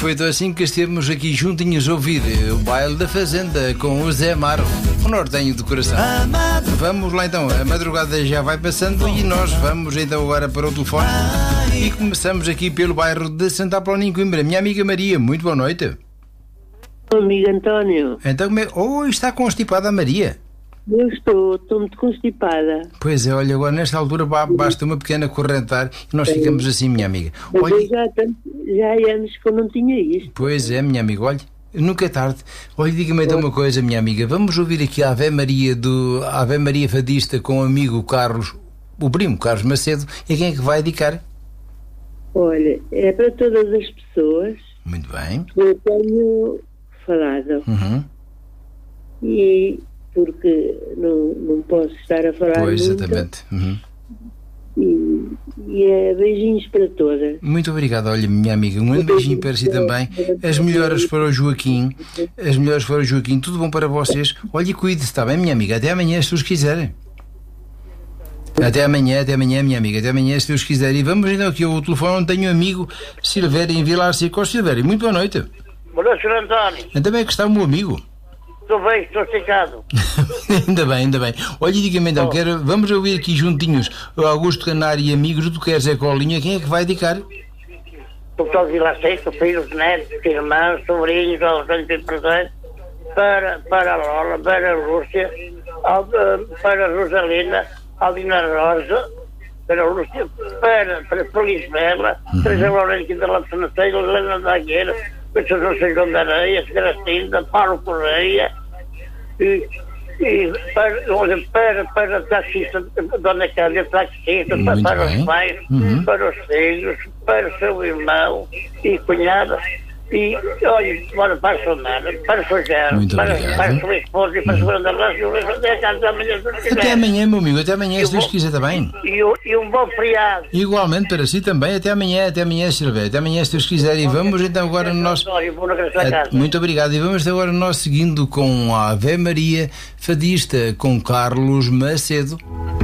foi então assim que estivemos aqui juntinhos a ouvir o baile da Fazenda com o Zé Amaro, o nortenho do coração. Vamos lá então, a madrugada já vai passando e nós vamos então agora para o telefone e começamos aqui pelo bairro de Santa Apolónia em Coimbra. Minha amiga Maria, muito boa noite. Amigo António. Então, está constipada a Maria? Eu estou muito constipada. Pois é, olha, agora nesta altura basta uma pequena correntar e nós ficamos assim, minha amiga. Mas olha, já há anos que eu não tinha isto. Pois é, minha amiga, olha, nunca é tarde. Olha, diga-me então uma coisa, minha amiga, vamos ouvir aqui a Ave Maria Fadista com o amigo Carlos, o primo Carlos Macedo, e quem é que vai dedicar? Olha, é para todas as pessoas. Muito bem. Que eu tenho falado. E porque não posso estar a falar pois, muito. Exatamente. E é beijinhos para todas. Muito obrigado, olha, minha amiga, um beijinho para si também. As melhoras para o Joaquim. Tudo bom para vocês. Olha e cuide-se, está bem, minha amiga? Até amanhã, se Deus quiserem. Até amanhã, minha amiga. Até amanhã, se Deus quiser. E vamos então aqui ao telefone onde tenho um amigo, Silvério, em Vilar Seco. Silvério, muito boa noite. Boa noite, Sr. António. Ainda bem que está o meu amigo. Estou bem, estou secado. Ainda bem. Olha, diga-me então, vamos ouvir aqui juntinhos o Augusto Canário e amigos, tu queres é Colinha, quem é que vai dedicar? Doutor Vila Seco, filhos, netos, irmãos, sobrinhos, aos anos de presente, para a Lola, para a Lúcia, para a Rosalina, Aldina Rosa, para a Lúcia, para Feliz Bela, para a Lourenço da Lapsonateira, Helena da Agueira, para São João da Areia, Gracinda, Paulo Correia, e para taxista, Dona Cândida, taxista, para os pais, para os filhos, para o seu irmão e cunhada, e olha, para a Sonara, para o seu Gerro, para a sua esposa e para a sua Ana Rosa, até amanhã, meu amigo, até amanhã, se Deus quiser também. E um bom feriado. Igualmente para si também, até amanhã, Silvério, até amanhã, se Deus quiser. E vamos então agora no nosso... Muito obrigado, e vamos agora nós seguindo com a Ave Maria Fadista, com Carlos Macedo.